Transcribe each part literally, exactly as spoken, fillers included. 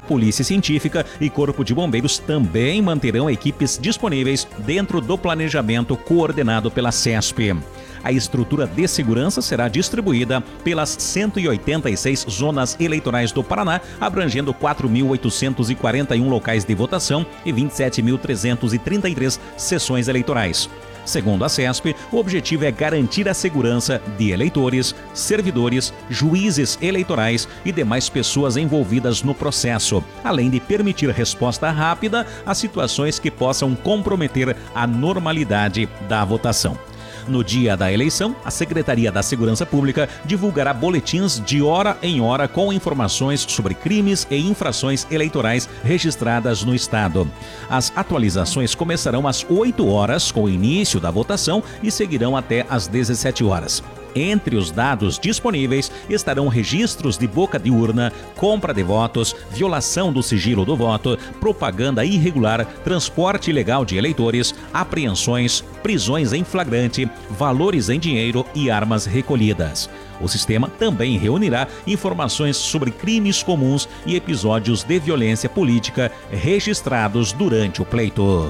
Polícia Científica e Corpo de Bombeiros também manterão equipes disponíveis dentro do planejamento coordenado pela CESP. A estrutura de segurança será distribuída pelas cento e oitenta e seis zonas eleitorais do Paraná, abrangendo quatro mil oitocentos e quarenta e um locais de votação e vinte e sete mil trezentos e trinta e três sessões eleitorais. Segundo a CESP, o objetivo é garantir a segurança de eleitores, servidores, juízes eleitorais e demais pessoas envolvidas no processo, além de permitir resposta rápida a situações que possam comprometer a normalidade da votação. No dia da eleição, a Secretaria da Segurança Pública divulgará boletins de hora em hora com informações sobre crimes e infrações eleitorais registradas no estado. As atualizações começarão às oito horas, com o início da votação, e seguirão até às dezessete horas. Entre os dados disponíveis estarão registros de boca de urna, compra de votos, violação do sigilo do voto, propaganda irregular, transporte ilegal de eleitores, apreensões, prisões em flagrante, valores em dinheiro e armas recolhidas. O sistema também reunirá informações sobre crimes comuns e episódios de violência política registrados durante o pleito.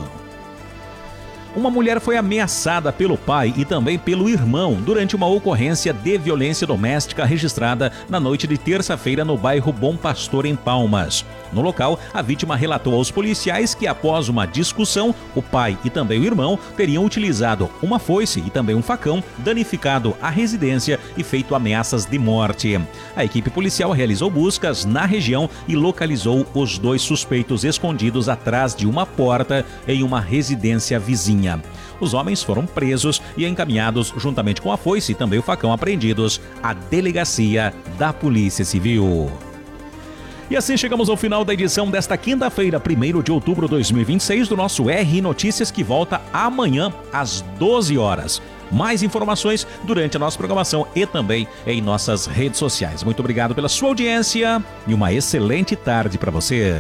Uma mulher foi ameaçada pelo pai e também pelo irmão durante uma ocorrência de violência doméstica registrada na noite de terça-feira no bairro Bom Pastor, em Palmas. No local, a vítima relatou aos policiais que, após uma discussão, o pai e também o irmão teriam utilizado uma foice e também um facão, danificado a residência e feito ameaças de morte. A equipe policial realizou buscas na região e localizou os dois suspeitos escondidos atrás de uma porta em uma residência vizinha. Os homens foram presos e encaminhados, juntamente com a foice e também o facão apreendidos, à delegacia da Polícia Civil. E assim chegamos ao final da edição desta quinta-feira, primeiro de outubro de dois mil e vinte e seis, do nosso R Notícias, que volta amanhã às doze horas. Mais informações durante a nossa programação e também em nossas redes sociais. Muito obrigado pela sua audiência e uma excelente tarde para você.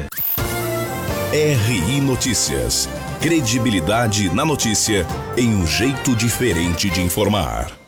R I Notícias. Credibilidade na notícia em um jeito diferente de informar.